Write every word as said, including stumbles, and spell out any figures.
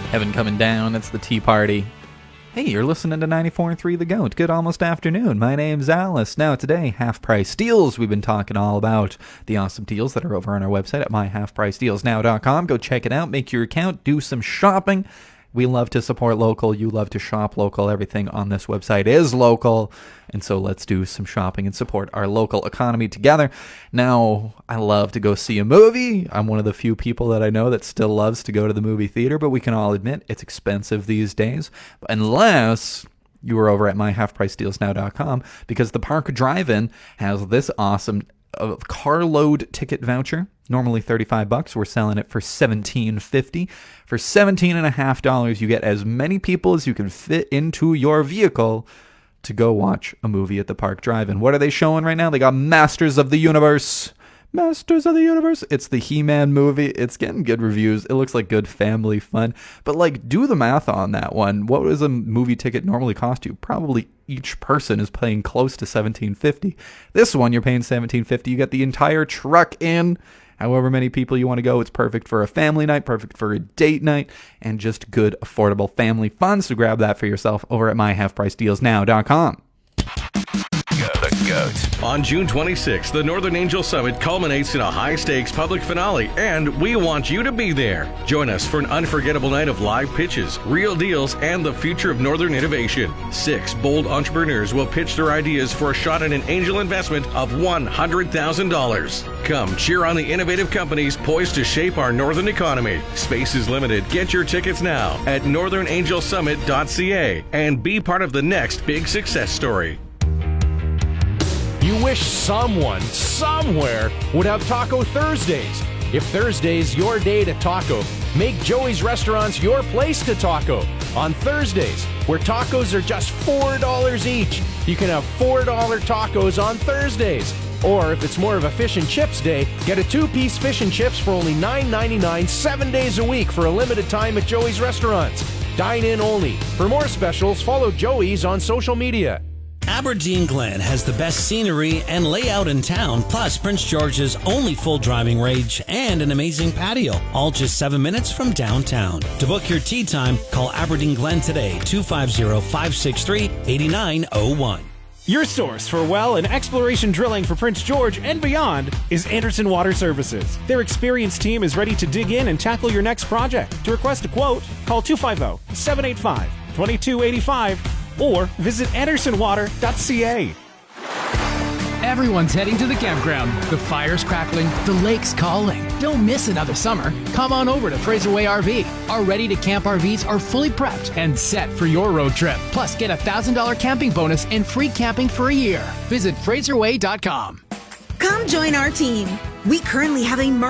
Heaven Coming Down, it's the Tea Party. Hey, you're listening to ninety-four point three The Goat. Good almost afternoon. My name's Alice. Now today, Half Price Deals. We've been talking all about the awesome deals that are over on our website at my half price deals now dot com. Go check it out, make your account, do some shopping. We love to support local. You love to shop local. Everything on this website is local. And so let's do some shopping and support our local economy together. Now, I love to go see a movie. I'm one of the few people that I know that still loves to go to the movie theater, but we can all admit it's expensive these days. Unless you are over at my half price deals now dot com, because the Park Drive-In has this awesome uh, carload ticket voucher. Normally thirty-five bucks. We're selling it for seventeen fifty. For seventeen and a half dollars, you get as many people as you can fit into your vehicle to go watch a movie at the Park Drive-In. What are they showing right now? They got Masters of the Universe. Masters of the Universe. It's the He-Man movie. It's getting good reviews. It looks like good family fun. But like, do the math on that one. What does a movie ticket normally cost you? Probably each person is paying close to seventeen fifty. This one, you're paying seventeen fifty. You get the entire truck in. However many people you want to go, it's perfect for a family night, perfect for a date night, and just good, affordable family fun. So grab that for yourself over at my half price deals now dot com. The Goat. On June twenty-sixth, the Northern Angel Summit culminates in a high-stakes public finale, and we want you to be there. Join us for an unforgettable night of live pitches, real deals, and the future of Northern innovation. Six bold entrepreneurs will pitch their ideas for a shot at an angel investment of one hundred thousand dollars. Come cheer on the innovative companies poised to shape our Northern economy. Space is limited. Get your tickets now at northern angel summit dot c a and be part of the next big success story. You wish someone, somewhere, would have Taco Thursdays. If Thursday's your day to taco, make Joey's Restaurants your place to taco. On Thursdays, where tacos are just four dollars each, you can have four dollar tacos on Thursdays. Or if it's more of a fish and chips day, get a two-piece fish and chips for only nine ninety-nine, seven days a week for a limited time at Joey's Restaurants. Dine in only. For more specials, follow Joey's on social media. Aberdeen Glen has the best scenery and layout in town, plus Prince George's only full driving range and an amazing patio, all just seven minutes from downtown. To book your tea time, call Aberdeen Glen today, two five zero, five six three, eight nine zero one. Your source for well and exploration drilling for Prince George and beyond is Anderson Water Services. Their experienced team is ready to dig in and tackle your next project. To request a quote, call two five zero, seven eight five, two two eight five or visit anderson water dot c a. Everyone's heading to the campground. The fire's crackling, the lake's calling. Don't miss another summer. Come on over to Fraser Way R V. Our ready-to-camp R Vs are fully prepped and set for your road trip. Plus, get a one thousand dollars camping bonus and free camping for a year. Visit fraser way dot com. Come join our team. We currently have a